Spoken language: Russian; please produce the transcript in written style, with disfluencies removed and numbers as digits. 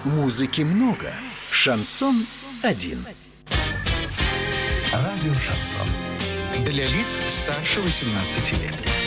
Музыки много, шансон один. Радио «Шансон». Для лиц старше 18 лет.